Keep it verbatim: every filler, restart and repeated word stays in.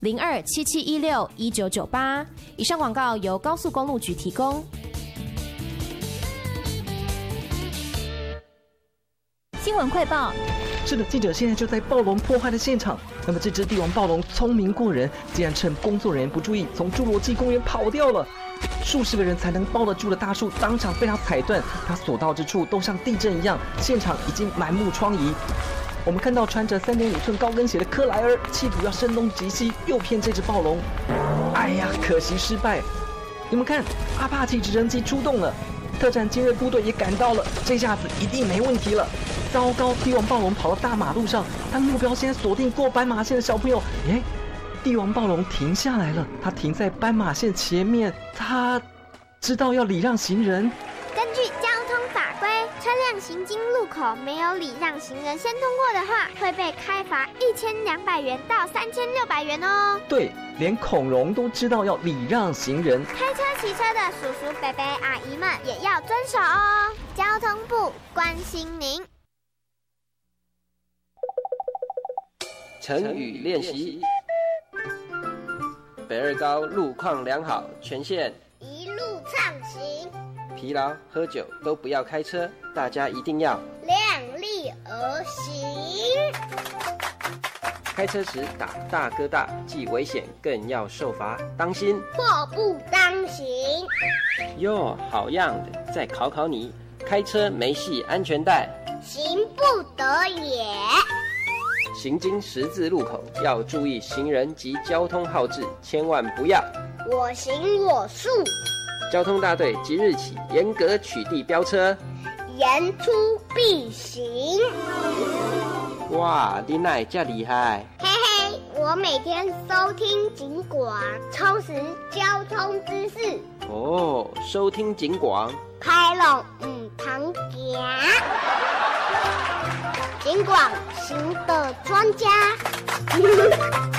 零二七七一六一九九八。以上广告由高速公路局提供。 新闻快报。 是的，记者现在就在暴龙破坏的现场。那么这只帝王暴龙聪明过人，竟然趁工作人员不注意，从侏罗纪公园跑掉了。数十个人才能抱得住的大树当场被它踩断，它所到之处都像地震一样，现场已经满目疮痍。我们看到穿着三点五寸高跟鞋的克莱尔，企图要声东击西，诱骗这只暴龙。哎呀，可惜失败。你们看，阿帕奇直升机出动了，特战精锐部队也赶到了，这下子一定没问题了。糟糕，帝王暴龙跑到大马路上，他目标现在锁定过斑马线的小朋友。耶，帝王暴龙停下来了，他停在斑马线前面，他知道要礼让行人。 根据交通法规，车辆行经路口没有礼让行人先通过的话，会被开罚一千两百元到三千六百元哦。 对，连恐龙都知道要礼让行人。 开车骑车的叔叔伯伯阿姨们也要遵守哦。交通部关心您。 成语练习：北二高路况良好，全线一路畅行。 疲劳、喝酒都不要开车，大家一定要量力而行。 开车时打大哥大，既危险更要受罚，当心祸不当行。 哟，好样的！再考考你，开车没系安全带， 行不得也。 行经十字路口要注意行人及交通号志，千万不要我行我素。 交通大队即日起严格取缔飙车， 言出必行。 哇，你哪会这厉害？ 嘿嘿，我每天收听警广，充实交通知识。 哦，收听警广， 开龙唔通行。警广行的专家。